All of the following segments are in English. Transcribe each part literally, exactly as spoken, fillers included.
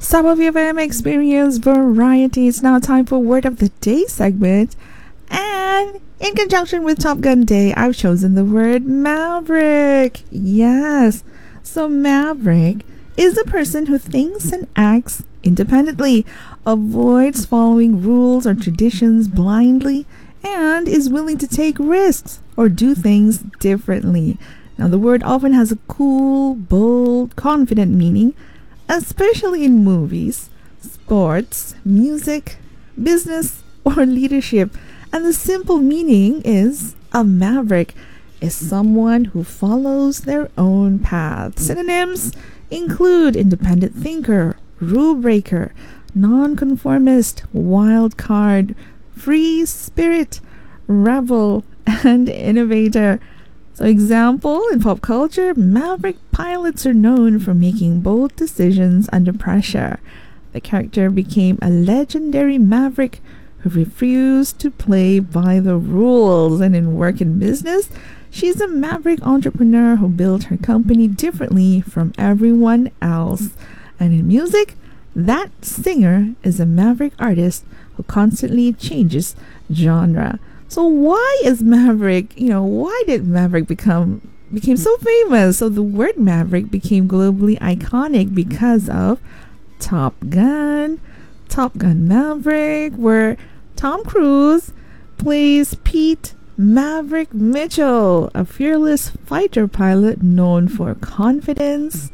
Some of you have experienced variety. It's now time for Word of the Day segment. And in conjunction with Top Gun Day, I've chosen the word maverick. Yes. So maverick is a person who thinks and acts independently, avoids following rules or traditions blindly, and is willing to take risks or do things differently. Now, the word often has a cool, bold, confident meaning, especially in movies, sports, music, business, or leadership. And the simple meaning is a maverick is someone who follows their own path. Synonyms include independent thinker, rule breaker, nonconformist, wild card, free spirit, rebel, and innovator. So, example, in pop culture, maverick pilots are known for making bold decisions under pressure. The character became a legendary maverick who refused to play by the rules. And in work and business, she's a maverick entrepreneur who built her company differently from everyone else. And in music, that singer is a maverick artist who constantly changes genre. So why is Maverick, you know, why did Maverick become became so famous? So the word Maverick became globally iconic because of Top Gun, Top Gun Maverick, where Tom Cruise plays Pete Maverick Mitchell, a fearless fighter pilot known for confidence,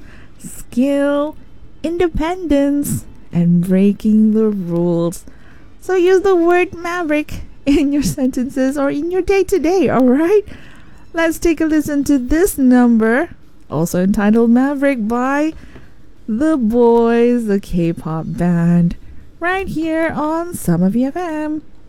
skill, independence, and breaking the rules. So use the word Maverick in your sentences or in your day-to-day, all right? Let's take a listen to this number, also entitled Maverick, by The Boys, the K-pop band, right here on Summer V F M.